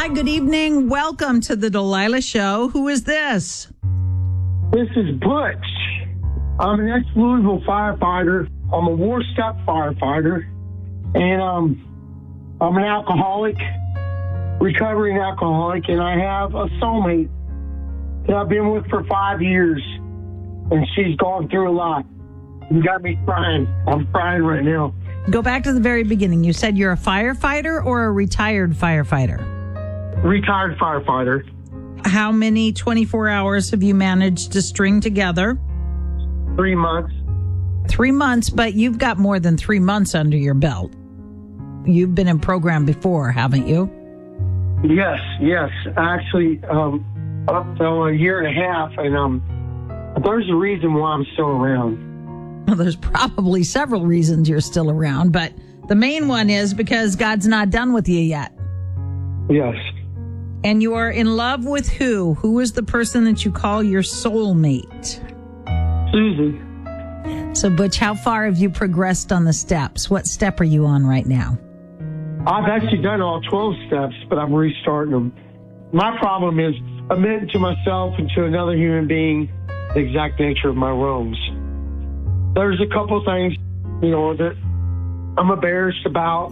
Hi, good evening. Welcome to the Delilah Show. Who is this? This is Butch. I'm an ex-Louisville firefighter. I'm a war step firefighter. And I'm an alcoholic, recovering alcoholic, and I have a soulmate that I've been with for 5 years. And she's gone through a lot. You got me crying. I'm crying right now. Go back to the very beginning. You said you're a firefighter or a retired firefighter? Retired firefighter. How many 24 hours have you managed to string together? 3 months. 3 months, but you've got more than 3 months under your belt. You've been in program before, haven't you? Yes. Actually, up to a year and a half, and there's a reason why I'm still around. Well, there's probably several reasons you're still around, but the main one is because God's not done with you yet. Yes. And you are in love with who? Who is the person that you call your soulmate? Susie. So, Butch, how far have you progressed on the steps? What step are you on right now? I've actually done all 12 steps, but I'm restarting them. My problem is admitting to myself and to another human being the exact nature of my wrongs. There's a couple things, that I'm embarrassed about.